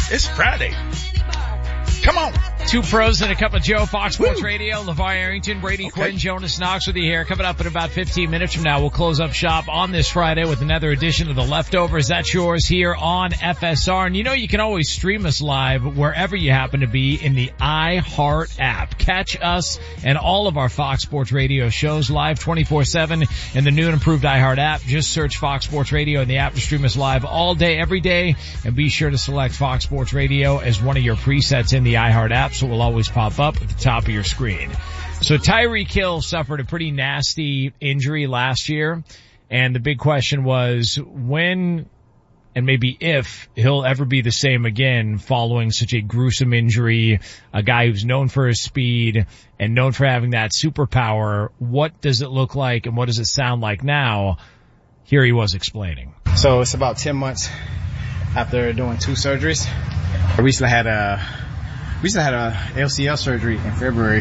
It's Friday. Come on. Two pros and a cup of Joe, Fox Sports Radio, LeVar Arrington, Brady Quinn, Jonas Knox with you here. Coming up in about 15 minutes from now, we'll close up shop on this Friday with another edition of The Leftovers. That's yours here on FSR. And you know you can always stream us live wherever you happen to be in the iHeart app. Catch us and all of our Fox Sports Radio shows live 24/7 in the new and improved iHeart app. Just search Fox Sports Radio in the app to stream us live all day, every day. And be sure to select Fox Sports Radio as one of your presets in the iHeart app, so it will always pop up at the top of your screen. So Tyreek Hill suffered a pretty nasty injury last year, and the big question was when and maybe if he'll ever be the same again following such a gruesome injury, a guy who's known for his speed and known for having that superpower. What does it look like and what does it sound like now? Here he was explaining. So it's about 10 months after doing 2 surgeries. I recently had a LCL surgery in February.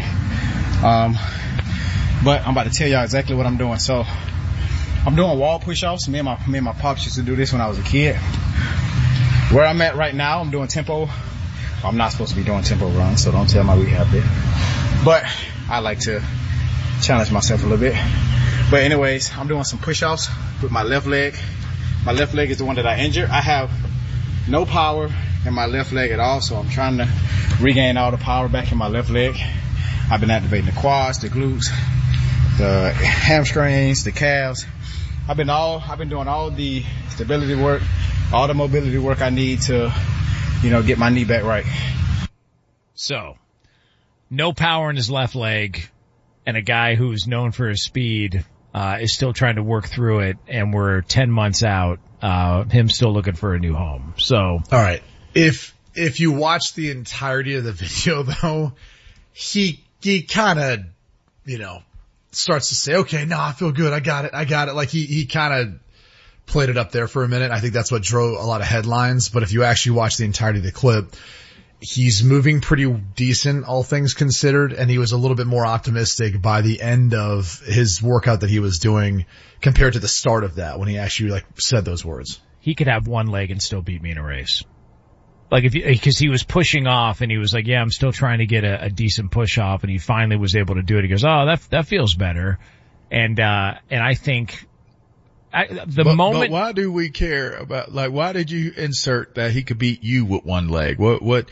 But I'm about to tell y'all exactly what I'm doing. So I'm doing wall push-offs. Me and my pops used to do this when I was a kid. Where I'm at right now, I'm doing tempo. I'm not supposed to be doing tempo runs, so don't tell my rehab there. But I like to challenge myself a little bit. But anyways, I'm doing some push-offs with my left leg. My left leg is the one that I injured. I have no power in my left leg at all, so I'm trying to regain all the power back in my left leg. I've been activating the quads, the glutes, the hamstrings, the calves. I've been doing all the stability work, all the mobility work I need to, get my knee back right. So, no power in his left leg, and a guy who's known for his speed is still trying to work through it, and we're 10 months out, him still looking for a new home. So, all right. If you watch the entirety of the video though, he kind of, starts to say, okay, no, I feel good. I got it. Like he kind of played it up there for a minute. I think that's what drove a lot of headlines. But if you actually watch the entirety of the clip, he's moving pretty decent, all things considered. And he was a little bit more optimistic by the end of his workout that he was doing compared to the start of that when he actually said those words. He could have one leg and still beat me in a race. Because he was pushing off and he was like, yeah, I'm still trying to get a decent push off, and he finally was able to do it. He goes, oh, that feels better. And I think moment. But why do we care about, why did you insert that he could beat you with one leg? Why was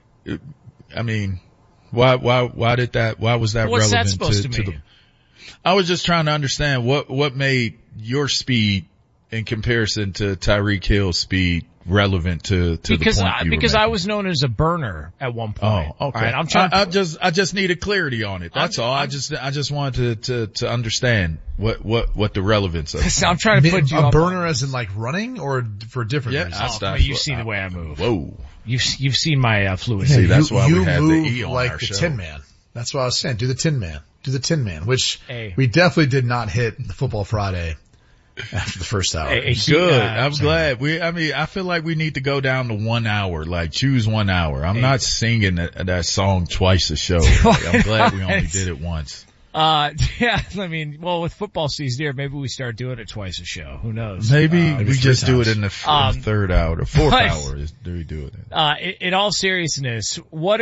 that What's relevant that supposed to mean? I was just trying to understand what made your speed in comparison to Tyreek Hill's speed relevant to the point because I was known as a burner at one point. Oh, okay. All right, I'm trying I just needed clarity on it. That's all. I just wanted to understand what the relevance of it. I'm trying to put you a burner as in running or for different reasons. You've seen the way I move. Whoa. You've seen my fluidity. See, that's why we had the E on like our the show. Tin Man. That's what I was saying. Do the Tin Man, which we definitely did not hit the Football Friday after the first hour. Good. I'm glad. I feel like we need to go down to 1 hour, choose 1 hour. I'm not singing that song twice a show. I'm glad we only did it once. With football season here, maybe we start doing it twice a show. Who knows? Maybe we just do it in the third hour, or fourth hour. Do we do it? In all seriousness,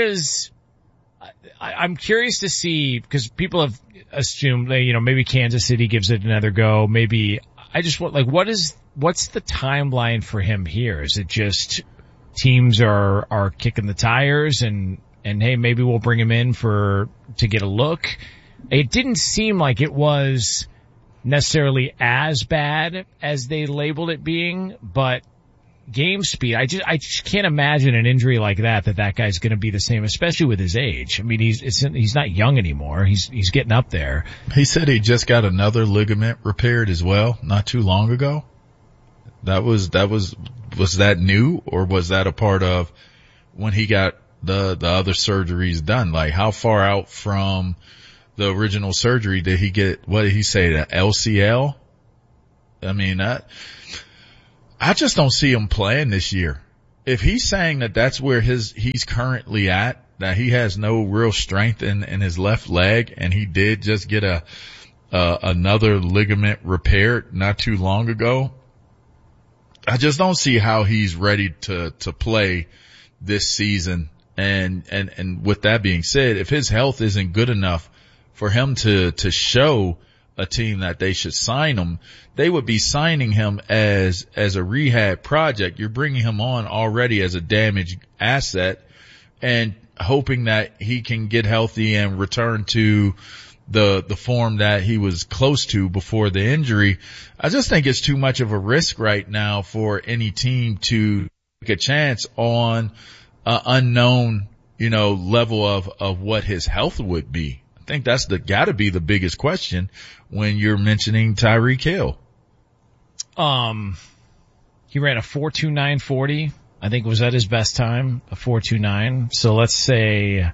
I'm curious to see, because people have assumed, maybe Kansas City gives it another go. Maybe I just want, what's the timeline for him here? Is it just teams are kicking the tires and hey, maybe we'll bring him in to get a look? It didn't seem like it was necessarily as bad as they labeled it being, but game speed, I just can't imagine an injury like that guy's going to be the same, especially with his age. I mean, he's not young anymore. He's getting up there. He said he just got another ligament repaired as well, not too long ago. Was that new, or was that a part of when he got the other surgeries done? How far out from the original surgery did he get? What did he say? The LCL? I just don't see him playing this year. If he's saying that's where he's currently at, that he has no real strength in his left leg, and he did just get another ligament repaired not too long ago, I just don't see how he's ready to play this season. And with that being said, if his health isn't good enough for him to show a team that they should sign him, they would be signing him as a rehab project. You're bringing him on already as a damaged asset and hoping that he can get healthy and return to the form that he was close to before the injury. I just think it's too much of a risk right now for any team to take a chance on an unknown, level of what his health would be. I think that's gotta be the biggest question when you're mentioning Tyreek Hill. He ran a 4.2940. I think was at his best time, a 4.29. So let's say,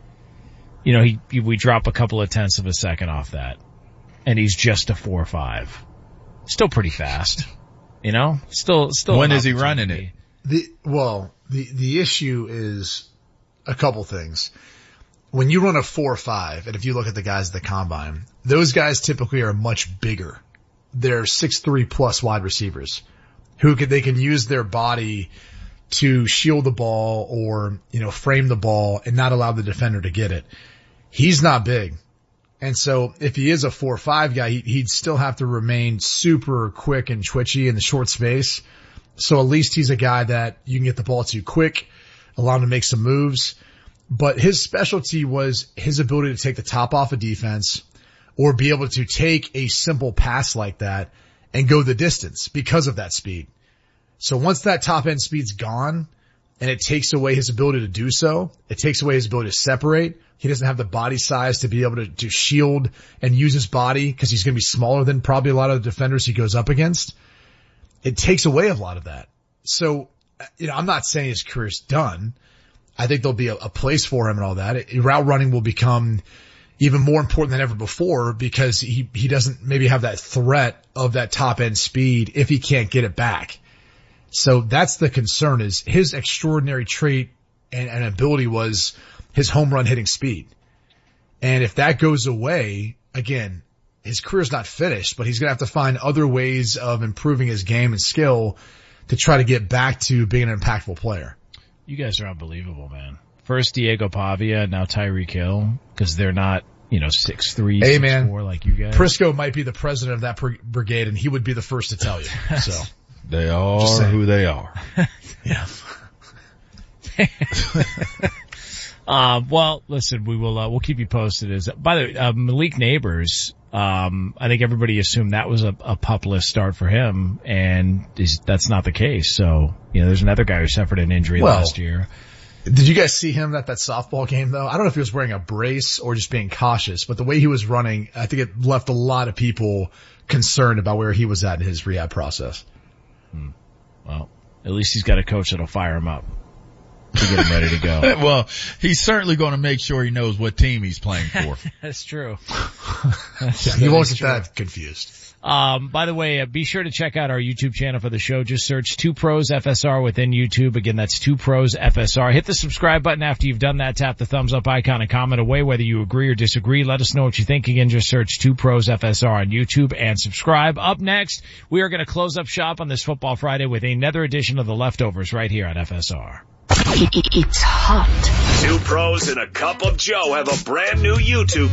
we drop a couple of tenths of a second off that, and he's just a 4.5. Still pretty fast, Still. When is he running it? The issue is a couple things. When you run a 4.5, and if you look at the guys at the combine, those guys typically are much bigger. They're 6'3" plus wide receivers they can use their body to shield the ball or, frame the ball and not allow the defender to get it. He's not big. And so if he is a 4.5 guy, he'd still have to remain super quick and twitchy in the short space. So at least he's a guy that you can get the ball to quick, allow him to make some moves. But his specialty was his ability to take the top off a defense or be able to take a simple pass like that and go the distance because of that speed. So once that top end speed's gone and it takes away his ability to do so, it takes away his ability to separate. He doesn't have the body size to be able to shield and use his body because he's going to be smaller than probably a lot of the defenders he goes up against. It takes away a lot of that. So, I'm not saying his career's done. I think there'll be a place for him and all that. Route running will become even more important than ever before because he doesn't maybe have that threat of that top end speed if he can't get it back. So that's the concern, is his extraordinary trait and ability was his home run hitting speed. And if that goes away, again, his career's not finished, but he's going to have to find other ways of improving his game and skill to try to get back to being an impactful player. You guys are unbelievable, man. First Diego Pavia, now Tyreek Hill, because they're not, 6'3", 6'4", like you guys. Prisco might be the president of that brigade, and he would be the first to tell you. So they are who they are. Yeah. Well, listen, we'll keep you posted. By the way, Malik Neighbors, I think everybody assumed that was a pup-less start for him, and that's not the case. So, there's another guy who suffered an injury last year. Did you guys see him at that softball game though? I don't know if he was wearing a brace or just being cautious, but the way he was running, I think it left a lot of people concerned about where he was at in his rehab process. Well, at least he's got a coach that'll fire him up to get him ready to go. Well, he's certainly going to make sure he knows what team he's playing for. That's true. He won't get that confused. By the way, be sure to check out our YouTube channel for the show. Just search 2 Pros FSR within YouTube. Again, that's 2 Pros FSR. Hit the subscribe button after you've done that. Tap the thumbs up icon and comment away whether you agree or disagree. Let us know what you think. Again, just search 2 Pros FSR on YouTube and subscribe. Up next, we are going to close up shop on this Football Friday with another edition of The Leftovers right here on FSR. It's hot. 2 Pros and a Cup of Joe have a brand new YouTube